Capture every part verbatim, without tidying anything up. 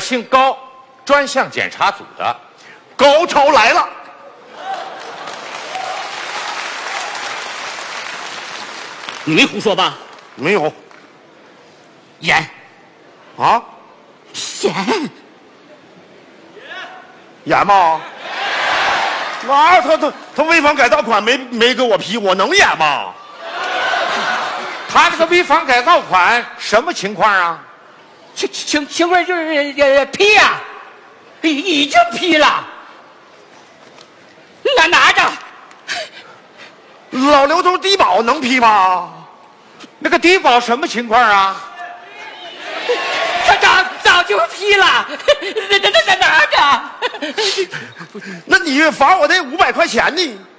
姓高，专项检查组的。 高潮来了！ 你没胡说吧？ 没有演啊？ 演演吗？那他他他违反改造款没没给我批，我能演吗？ 他这个违反改造款什么情况啊？ 情情情况就是呃批呀、啊，已已经批了。拿拿着， 老刘头低保能批吗？ 那个低保什么情况啊？ 他早早就批了，拿拿拿拿着。 那你罚我那五百块钱呢？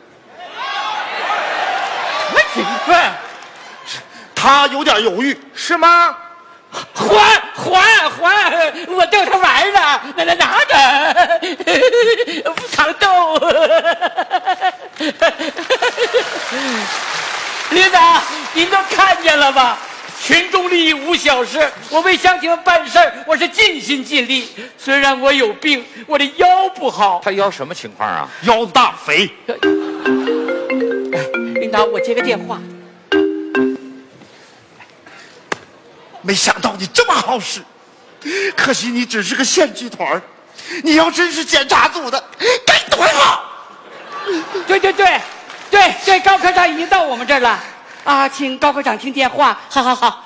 什么情况？ 他有点犹豫， 是吗？ 还还还！我逗他玩呢，拿拿拿着，糖豆。领导，您都看见了吧？群众利益无小事，我为乡亲们办事儿，我是尽心尽力。虽然我有病，我的腰不好。 他腰什么情况啊？ 腰子大肥。 领导，我接个电话。 没想到你这么好使，可惜你只是个县剧团，你要真是检查组的，该多好！ 对对对，对对，高科长已经到我们这儿了啊，请高科长听电话。好好好，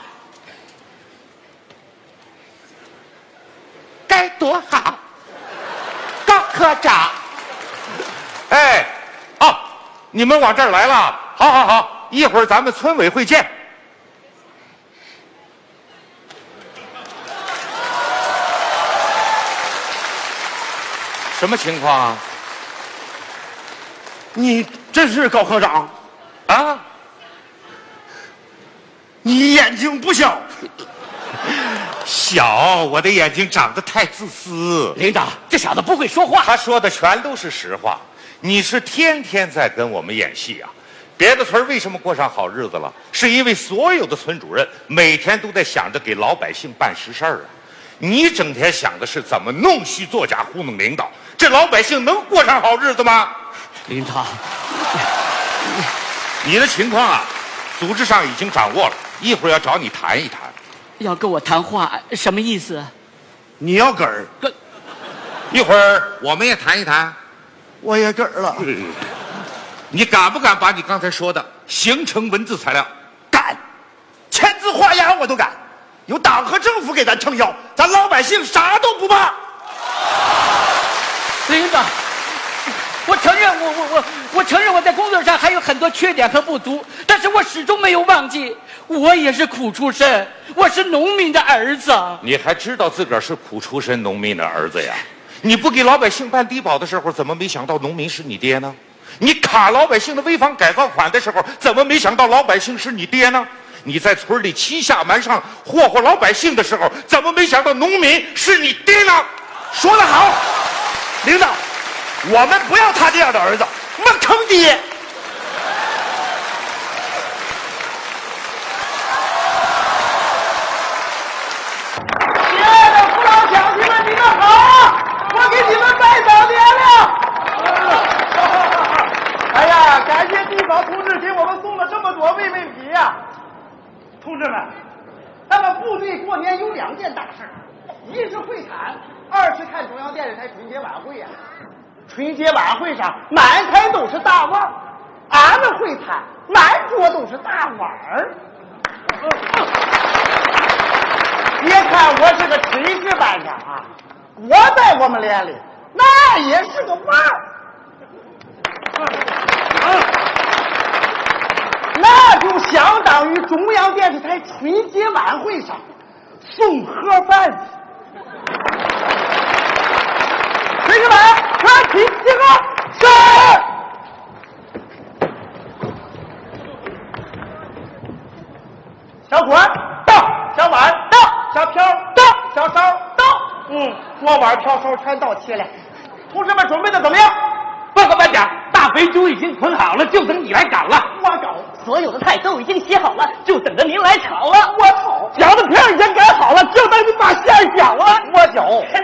该多好！高科长，哎，哦，你们往这儿来了，好好好，一会儿咱们村委会见。什么情况啊？ 你真是高科长啊？ 你眼睛不小， 小，我的眼睛长得太自私。 领导，这小子不会说话。 他说的全都是实话。你是天天在跟我们演戏啊？别的村为什么过上好日子了？是因为所有的村主任每天都在想着给老百姓办实事儿啊。你整天想的是怎么弄虚作假糊弄领导，这老百姓能过上好日子吗？ 领导， 你的情况啊，组织上已经掌握了，一会儿要找你谈一谈。 要跟我谈话，什么意思？ 你要嗝儿， 一会儿我们也谈一谈。 我也嗝儿了。 你敢不敢把你刚才说的形成文字材料？ 敢，签字画押我都敢。有党和政府给咱撑腰，咱老百姓啥都不怕。 领导，我承认我我我我承认我在工作上还有很多缺点和不足，但是我始终没有忘记，我也是苦出身，我是农民的儿子。 你还知道自个儿是苦出身农民的儿子呀？你不给老百姓办低保的时候，怎么没想到农民是你爹呢？你卡老百姓的违法改造款的时候，怎么没想到老百姓是你爹呢？你在村里欺下瞒上霍霍老百姓的时候，怎么没想到农民是你爹呢？ 说得好，领导，我们不要他这样的儿子，我们坑爹。亲爱的父老乡亲们，你们好，我给你们拜早年了。哎呀，感谢地保同志给我们送了这么多慰问品呀、啊！同志们，咱们部队过年有两件大事，一是会谈，二是看中央电视台春节晚会呀、啊。春节晚会上满台都是大腕，俺们会谈满桌都是大碗儿。别看我是个炊事班长啊，我在我们连里那也是个腕儿。那就相当于中央电视台春节晚会上送盒饭去。同志们，全体集合！是。小锅到，小碗到，小瓢到，小勺到。嗯，锅碗瓢勺全到齐了。同志们准备的怎么样？ 报告班长，大肥猪已经捆好了，就等你来搞了。 我搞。 所有的菜都已经写好了，就等着您来炒了。 我炒。饺子皮已经擀好了，就等你把馅儿搅了。我搅。